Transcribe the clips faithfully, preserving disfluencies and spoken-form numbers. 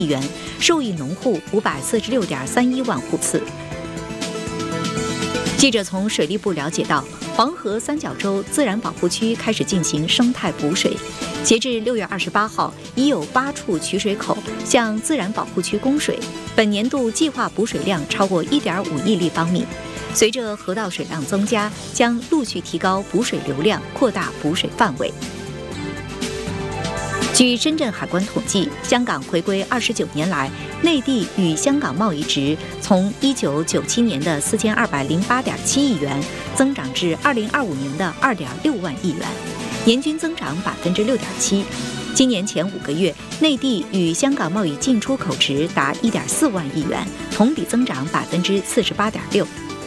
亿元，受益农户五百四十六点三一万户次。记者从水利部了解到，黄河三角洲自然保护区开始进行生态补水，截至六月二十八号，已有八处取水口向自然保护区供水，本年度计划补水量超过一点五亿立方米。随着河道水量增加，将陆续提高补水流量，扩大补水范围。据深圳海关统计，香港回归二十九年来，内地与香港贸易值从一九九七年的四千二百零八点七亿元增长至二零二五年的二点六万亿元，年均增长百分之六点七。今年前五个月，内地与香港贸易进出口值达一点四万亿元，同比增长百分之四十八点六。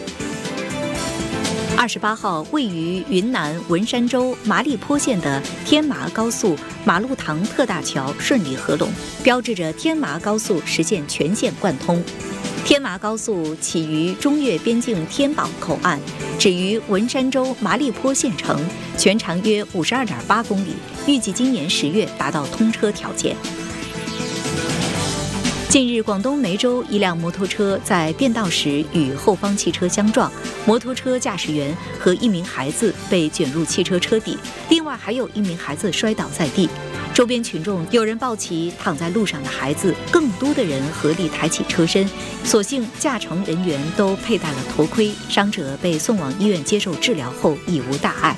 二十八号，位于云南文山州麻栗坡县的天麻高速马路塘特大桥顺利合拢，标志着天麻高速实现全线贯通。天麻高速起于中越边境天宝口岸，止于文山州麻栗坡县城，全长约五十二点八公里，预计今年十月达到通车条件。近日，广东梅州一辆摩托车在变道时与后方汽车相撞，摩托车驾驶员和一名孩子被卷入汽车车底，另外还有一名孩子摔倒在地。周边群众有人抱起躺在路上的孩子，更多的人合力抬起车身，所幸驾乘人员都佩戴了头盔，伤者被送往医院接受治疗后已无大碍。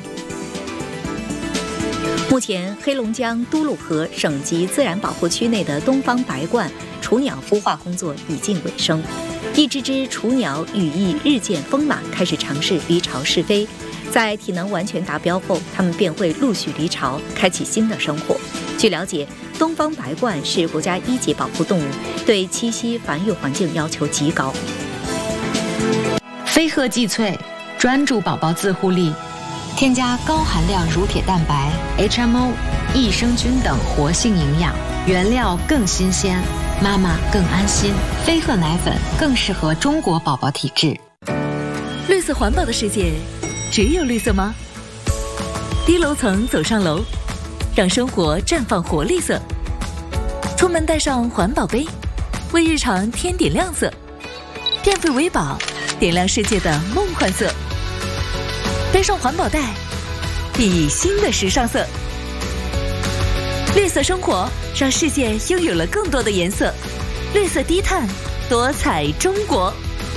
目前，黑龙江都鲁河省级自然保护区内的东方白鹳雏鸟孵化工作已近尾声，一只只雏鸟羽翼日渐丰满，开始尝试离巢试飞。在体能完全达标后，它们便会陆续离巢，开启新的生活。据了解，东方白鹳是国家一级保护动物，对栖息繁育环境要求极高。 飞鹤济萃，专注宝宝自护力。添加高含量乳铁蛋白、H M O、益生菌等活性营养，原料更新鲜，妈妈更安心。飞鹤奶粉更适合中国宝宝体质。 绿色环保的世界，只有绿色吗？低楼层走上楼，让生活绽放活力色。出门带上环保杯，为日常添点亮色。变废为宝，点亮世界的梦幻色。背上环保袋，熠熠新的时尚色。绿色生活，让世界拥有了更多的颜色。绿色低碳，多彩中国。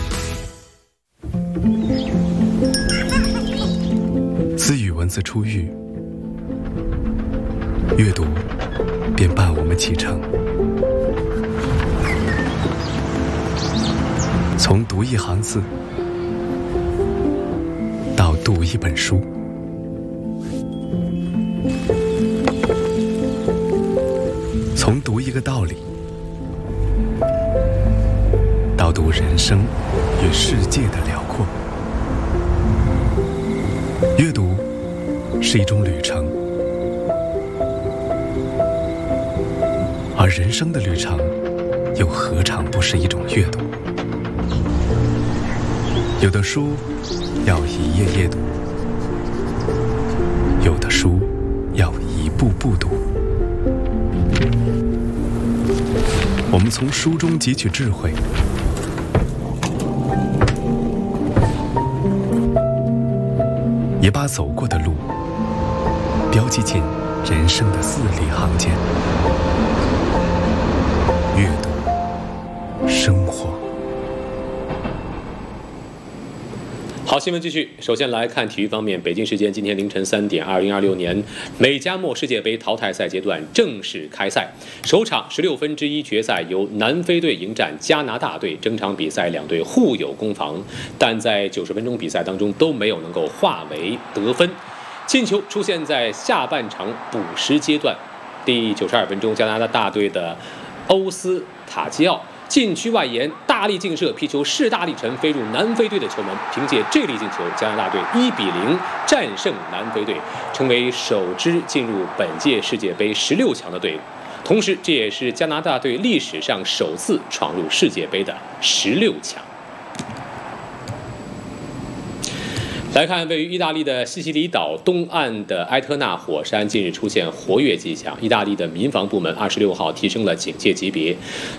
自语文字出狱，阅读便伴我们启程。从读一行字到读一本书，从读一个道理到读人生与世界的辽阔。阅读是一种旅程，而人生的旅程又何尝不是一种阅读？有的书要一页页读，有的书要一步步读。我们从书中汲取智慧，也把走过的路标记进人生的字里行间。阅读，生活。 好，新闻继续。首先来看体育方面，北京时间今天凌晨三点，二零二六年美加墨世界杯淘汰赛阶段正式开赛。首场十六分之一决赛由南非队迎战加拿大队，整场比赛两队互有攻防，但在九十分钟比赛当中都没有能够化为得分。进球出现在下半场补时阶段，第九十二分钟，加拿大大队的欧斯塔基奥禁区外沿大力劲射，皮球势大力沉，飞入南非队的球门。凭借这粒进球，加拿大队一比零战胜南非队，成为首支进入本届世界杯十六强的队伍。同时，这也是加拿大队历史上首次闯入世界杯的十六强。 来看位于意大利的西西里岛东岸的埃特纳火山，近日出现活跃迹象。意大利的民防部门二十六号提升了警戒级别。